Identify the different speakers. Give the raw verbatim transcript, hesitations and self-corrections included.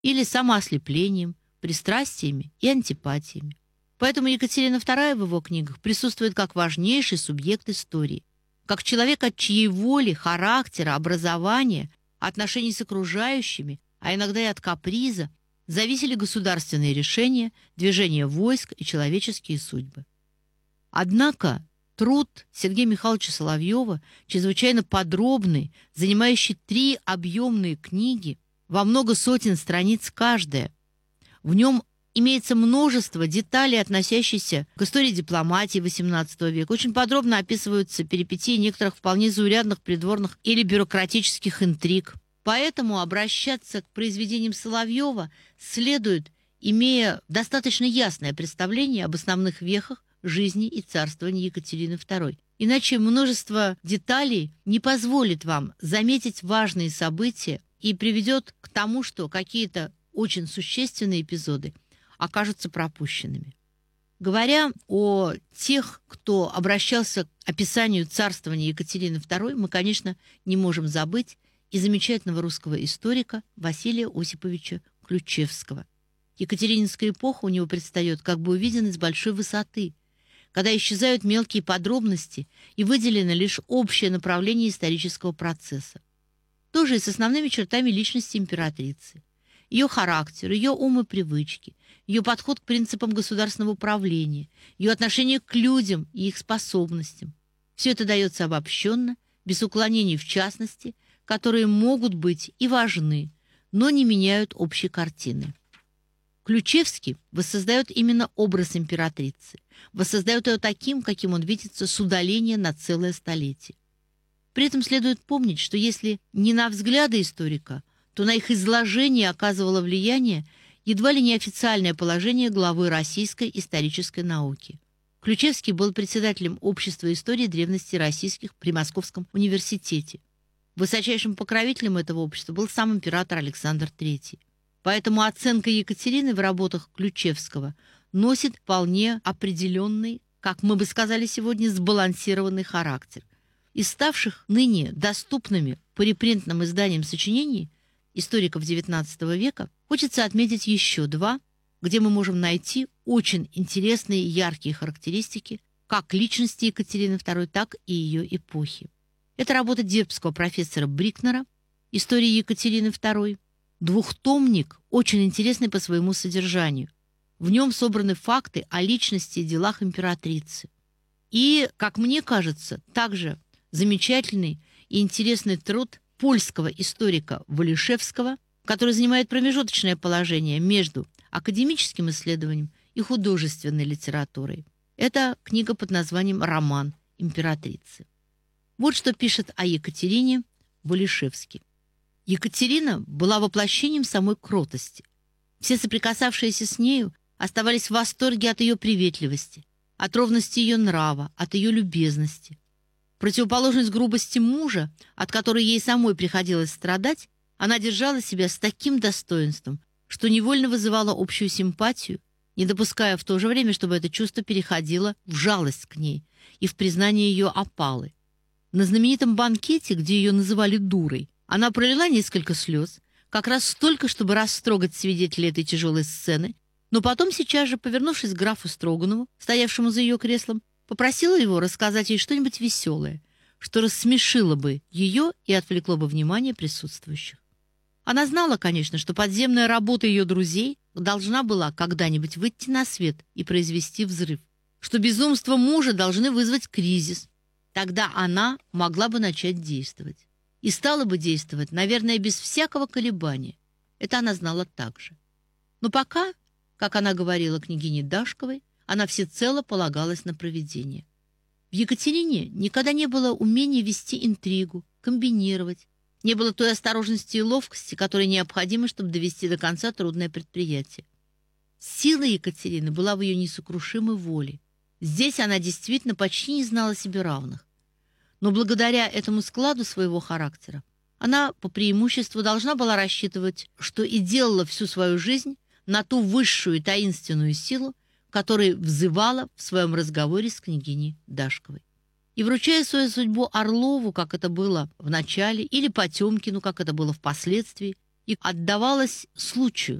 Speaker 1: или самоослеплением, пристрастиями и антипатиями. Поэтому Екатерина вторая в его книгах присутствует как важнейший субъект истории, как человек, от чьей воли, характера, образования, отношений с окружающими, а иногда и от каприза, зависели государственные решения, движение войск и человеческие судьбы. Однако труд Сергея Михайловича Соловьева, чрезвычайно подробный, занимающий три объемные книги, во много сотен страниц каждая. В нем имеется множество деталей, относящихся к истории дипломатии восемнадцатого века. Очень подробно описываются перипетии некоторых вполне заурядных придворных или бюрократических интриг. Поэтому обращаться к произведениям Соловьева следует, имея достаточно ясное представление об основных вехах жизни и царствования Екатерины второй. Иначе множество деталей не позволит вам заметить важные события и приведет к тому, что какие-то очень существенные эпизоды окажутся пропущенными. Говоря о тех, кто обращался к описанию царствования Екатерины второй, мы, конечно, не можем забыть и замечательного русского историка Василия Осиповича Ключевского. Екатерининская эпоха у него предстает как бы увидена с большой высоты, когда исчезают мелкие подробности и выделено лишь общее направление исторического процесса. То же и с основными чертами личности императрицы. Ее характер, ее ум и привычки, ее подход к принципам государственного управления, ее отношение к людям и их способностям. Все это дается обобщенно, без уклонений в частности, которые могут быть и важны, но не меняют общей картины. Ключевский воссоздает именно образ императрицы, воссоздает ее таким, каким он видится с удаления на целое столетие. При этом следует помнить, что если не на взгляды историка, то на их изложение оказывало влияние едва ли не официальное положение главы российской исторической науки. Ключевский был председателем Общества истории древности российских при Московском университете. Высочайшим покровителем этого общества был сам император Александр третий. Поэтому оценка Екатерины в работах Ключевского носит вполне определенный, как мы бы сказали сегодня, сбалансированный характер. Из ставших ныне доступными по репринтным изданиям сочинений историков девятнадцатого века хочется отметить еще два, где мы можем найти очень интересные и яркие характеристики как личности Екатерины второй, так и ее эпохи. Это работа дербского профессора Брикнера «История Екатерины второй», двухтомник, очень интересный по своему содержанию. В нем собраны факты о личности и делах императрицы. И, как мне кажется, также замечательный и интересный труд польского историка Волишевского, который занимает промежуточное положение между академическим исследованием и художественной литературой. Это книга под названием «Роман императрицы». Вот что пишет о Екатерине Волишевский. Екатерина была воплощением самой кротости. Все соприкасавшиеся с нею оставались в восторге от ее приветливости, от ровности ее нрава, от ее любезности. Противоположность грубости мужа, от которой ей самой приходилось страдать, она держала себя с таким достоинством, что невольно вызывала общую симпатию, не допуская в то же время, чтобы это чувство переходило в жалость к ней и в признание ее опалы. На знаменитом банкете, где ее называли дурой, она пролила несколько слез, как раз столько, чтобы растрогать свидетелей этой тяжелой сцены, но потом сейчас же, повернувшись к графу Строганову, стоявшему за ее креслом, попросила его рассказать ей что-нибудь веселое, что рассмешило бы ее и отвлекло бы внимание присутствующих. Она знала, конечно, что подземная работа ее друзей должна была когда-нибудь выйти на свет и произвести взрыв, что безумство мужа должны вызвать кризис. Тогда она могла бы начать действовать. И стала бы действовать, наверное, без всякого колебания. Это она знала также. Но пока, как она говорила княгине Дашковой, она всецело полагалась на провидение. В Екатерине никогда не было умения вести интригу, комбинировать, не было той осторожности и ловкости, которые необходимы, чтобы довести до конца трудное предприятие. Сила Екатерины была в ее несокрушимой воле. Здесь она действительно почти не знала себе равных. Но благодаря этому складу своего характера она по преимуществу должна была рассчитывать, что и делала всю свою жизнь на ту высшую и таинственную силу, которая взывала в своем разговоре с княгиней Дашковой. И вручая свою судьбу Орлову, как это было в начале, или Потемкину, как это было впоследствии, и отдавалась случаю.